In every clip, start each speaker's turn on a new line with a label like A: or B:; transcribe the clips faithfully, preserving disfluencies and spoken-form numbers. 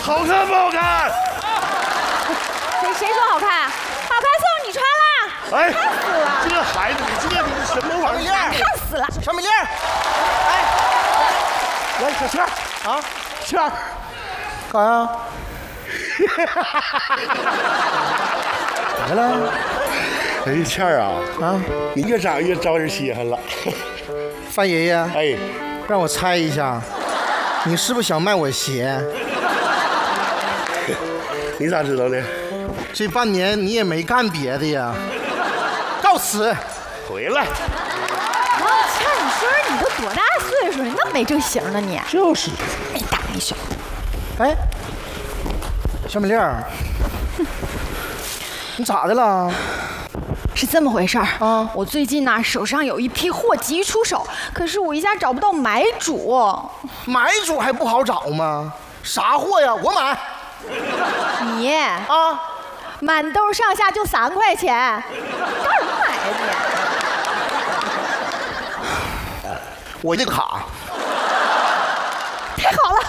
A: 好看不好看？
B: 谁谁说好看？好看送你穿啦！
A: 哎，
B: 看死了！
A: 这个孩子，你这个你什么玩意儿？
B: 看死了！
C: 小美玲，哎，
A: 来，小倩儿啊，倩儿，
C: 干啥呀？咋的了？
A: 哎，倩儿啊，
C: 啊，
A: 你越长越招人稀罕了。
C: 范爷爷，
A: 哎，
C: 让我猜一下，你是不是想卖我鞋？
A: 你咋知道的？
C: 这半年你也没干别的呀？告辞。
A: 回来。
B: 王倩，你说说你都多大岁数了，你那么没正形呢你？
A: 就是。
B: 哎，大没小。
C: 哎，小美玲儿，你咋的了？
B: 是这么回事儿
C: 啊！
B: 我最近呢手上有一批货急于出手，可是我一下找不到买主。
C: 买主还不好找吗？啥货呀？我买。
B: 你
C: 啊，
B: 满兜上下就三块钱，干什么买呀你？
C: 我这个卡。
B: 太好了！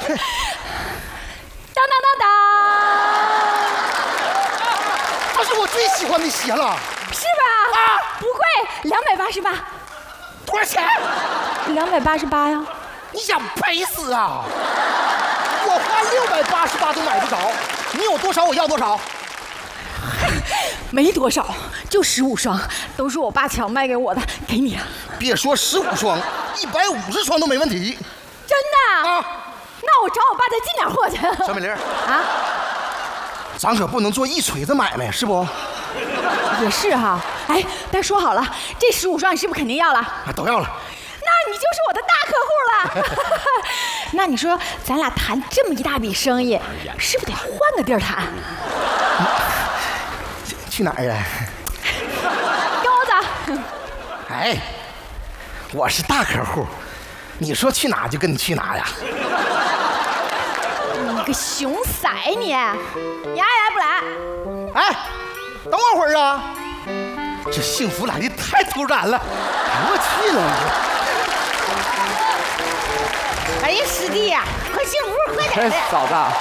B: 当当当当！
C: 这是我最喜欢的鞋了。
B: 是吧？啊，不贵，两百八十八。
C: 多少钱？
B: 两百八十八呀！
C: 你想赔死啊！我花六百八十八都买不着，你有多少我要多少。
B: 没多少，就十五双，都是我爸强卖给我的，给你啊。
C: 别说十五双，一百五十双都没问题。
B: 真的
C: 啊？
B: 那我找我爸再进点货去。
C: 小美玲
B: 啊，
C: 咱可不能做一锤子买卖，是不？
B: 也是哈。哎，但说好了，这十五双你是不是肯定要了？
C: 啊，都要了。
B: 那你就是我的大客户了。那你说咱俩谈这么一大笔生意，是不是得换个地儿谈？
C: 去哪儿啊？
B: 跟我走。
C: 哎，我是大客户，你说去哪就跟你去哪呀。
B: 你个熊崽你！你爱来不来？
C: 哎，等我会儿啊！这幸福来的太突然了，哎我去了！
D: 哎呀，师弟呀、啊，快进屋喝点。
E: 哎，嫂子，啊、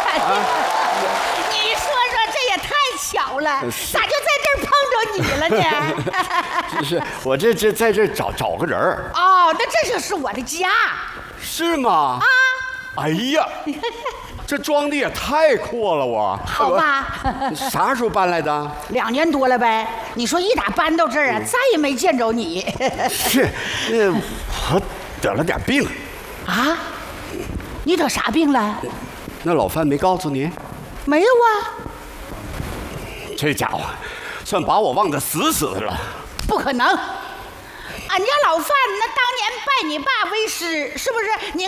D: 你说说这也太巧了，咋就在这儿碰着你了呢？
E: 是我这这在这找找个人儿。
D: 哦，那这就是我的家。
E: 是吗？啊！哎呀，这装的也太阔了我。
D: 好吧。
E: 啥时候搬来的？
D: 两年多了呗。你说一打搬到这儿啊，再也没见着你。
E: 是，那我得了点病。
D: 啊？你得啥病了？
E: 那老范没告诉你？
D: 没有啊。
E: 这家伙，算把我忘得死死的了。
D: 不可能。俺家老范那当年拜你爸为师，是不是？你